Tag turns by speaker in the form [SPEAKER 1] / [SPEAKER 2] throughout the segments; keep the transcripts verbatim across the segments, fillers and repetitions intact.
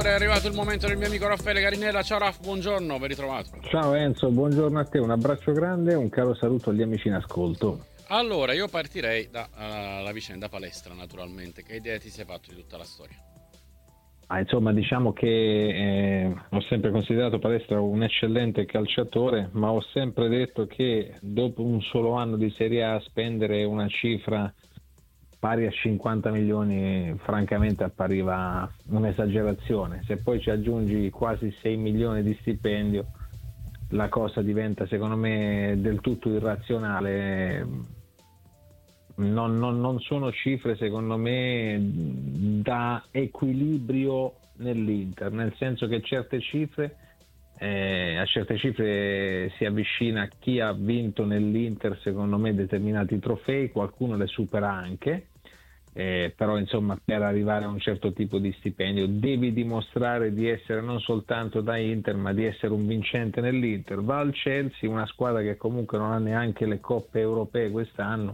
[SPEAKER 1] È arrivato il momento del mio amico Raffaele Carinella. Ciao Raff, buongiorno, ben ritrovato.
[SPEAKER 2] Ciao Enzo, buongiorno a te, un abbraccio grande e un caro saluto agli amici in ascolto.
[SPEAKER 1] Allora, io partirei dalla vicenda palestra, naturalmente. Che idea ti sei fatto di tutta la storia?
[SPEAKER 2] Ah, insomma, diciamo che eh, ho sempre considerato Palestra un eccellente calciatore, ma ho sempre detto che dopo un solo anno di Serie A spendere una cifra pari a cinquanta milioni francamente appariva un'esagerazione. Se poi ci aggiungi quasi sei milioni di stipendio, la cosa diventa secondo me del tutto irrazionale. Non, non- non sono cifre secondo me da equilibrio nell'Inter, nel senso che certe cifre, eh, a certe cifre si avvicina chi ha vinto nell'Inter secondo me determinati trofei, qualcuno le supera anche, eh, però insomma per arrivare a un certo tipo di stipendio devi dimostrare di essere non soltanto da Inter ma di essere un vincente nell'Inter. Va al Chelsea, una squadra che comunque non ha neanche le coppe europee quest'anno,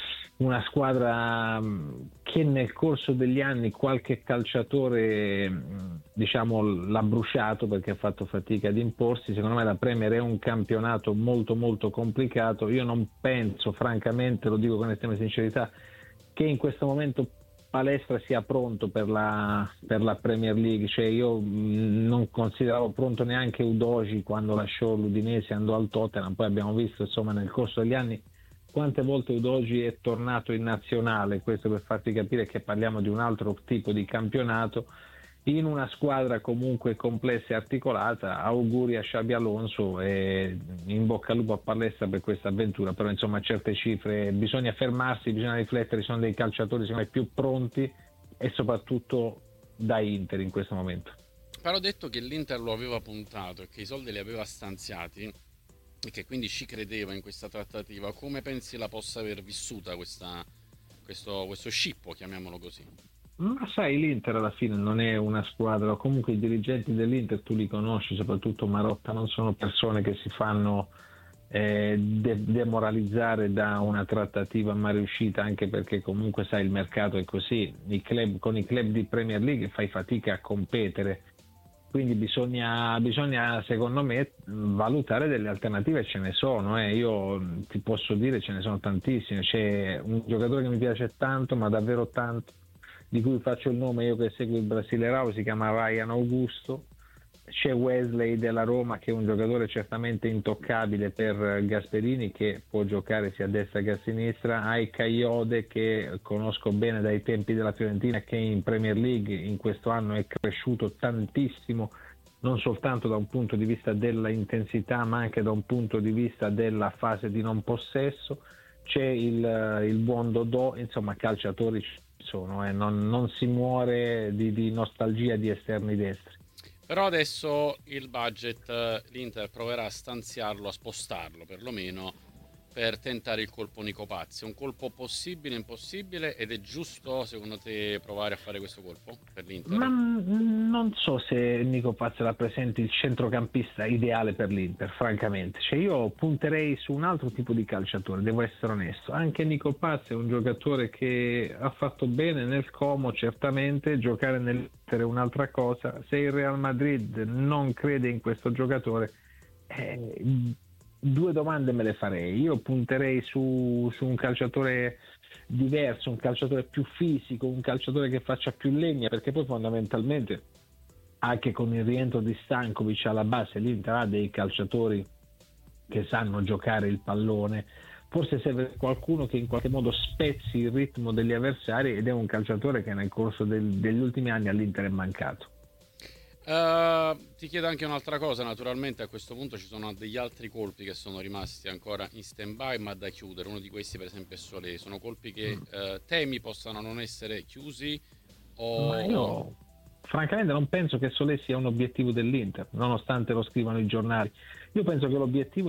[SPEAKER 2] una squadra mh, che nel corso degli anni qualche calciatore mh, diciamo l'ha bruciato perché ha fatto fatica ad imporsi. Secondo me la Premier è un campionato molto molto complicato. Io non penso, francamente, lo dico con estrema sincerità, che in questo momento Palestra sia pronto per la, per la Premier League. Cioè io mh, non consideravo pronto neanche Udogi quando lasciò l'Udinese e andò al Tottenham. Poi abbiamo visto insomma nel corso degli anni quante volte Udogi è tornato in nazionale, questo per farti capire che parliamo di un altro tipo di campionato, in una squadra comunque complessa e articolata. Auguri a Xabi Alonso e in bocca al lupo a Palestra per questa avventura. Però insomma certe cifre bisogna fermarsi, bisogna riflettere, ci sono dei calciatori secondo me più pronti e soprattutto da Inter in questo momento.
[SPEAKER 1] Però ho detto che l'Inter lo aveva puntato e che i soldi li aveva stanziati e che quindi ci credeva in questa trattativa. Come pensi la possa aver vissuta questa, questo, questo scippo, chiamiamolo così?
[SPEAKER 2] Ma sai, l'Inter alla fine non è una squadra, o comunque i dirigenti dell'Inter tu li conosci, soprattutto Marotta, non sono persone che si fanno eh, de- demoralizzare da una trattativa mai riuscita, anche perché comunque sai il mercato è così. I club, con i club di Premier League fai fatica a competere, quindi bisogna, bisogna secondo me valutare delle alternative. Ce ne sono, eh. Io ti posso dire ce ne sono tantissime. C'è un giocatore che mi piace tanto, ma davvero tanto, di cui faccio il nome io che seguo il Brasileirao, si chiama Ryan Augusto. C'è Wesley della Roma che è un giocatore certamente intoccabile per Gasperini, che può giocare sia a destra che a sinistra. Hai Caiode che conosco bene dai tempi della Fiorentina, che in Premier League in questo anno è cresciuto tantissimo, non soltanto da un punto di vista della intensità ma anche da un punto di vista della fase di non possesso. C'è il, il buon Dodò, insomma calciatori ci sono, eh. non, non si muore di, di nostalgia di esterni destri.
[SPEAKER 1] Però adesso il budget, eh, l'Inter proverà a stanziarlo, a spostarlo perlomeno, per tentare il colpo Nico Pazzi. È un colpo possibile, impossibile, ed è giusto secondo te provare a fare questo colpo per
[SPEAKER 2] Ma
[SPEAKER 1] l'Inter?
[SPEAKER 2] mm, non so se Nico Paz rappresenti il centrocampista ideale per l'Inter, francamente. Cioè io punterei su un altro tipo di calciatore, devo essere onesto. Anche Nico Paz è un giocatore che ha fatto bene nel Como, certamente. Giocare nell'Inter è un'altra cosa. Se il Real Madrid non crede in questo giocatore, eh, due domande me le farei. Io punterei su, su un calciatore diverso, un calciatore più fisico, un calciatore che faccia più legna, perché poi fondamentalmente anche con il rientro di Stankovic alla base l'Inter ha dei calciatori che sanno giocare il pallone. Forse serve qualcuno che in qualche modo spezzi il ritmo degli avversari, ed è un calciatore che nel corso del, degli ultimi anni all'Inter è mancato.
[SPEAKER 1] Uh, ti chiedo anche un'altra cosa, naturalmente a questo punto ci sono degli altri colpi che sono rimasti ancora in stand by ma da chiudere. Uno di questi per esempio è Solé. Sono colpi che uh, temi possano non essere chiusi
[SPEAKER 2] Ma
[SPEAKER 1] o...
[SPEAKER 2] io francamente non penso che Solé sia un obiettivo dell'Inter, nonostante lo scrivano i giornali. Io penso che l'obiettivo